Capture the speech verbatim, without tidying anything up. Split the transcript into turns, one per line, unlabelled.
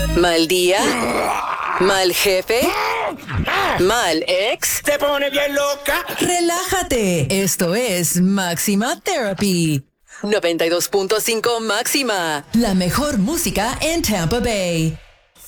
¿Mal día? ¿Mal jefe? ¿Mal ex?
¿Se pone bien loca?
Relájate. Esto es Máxima Therapy. noventa y dos punto cinco Máxima. La mejor música en Tampa Bay.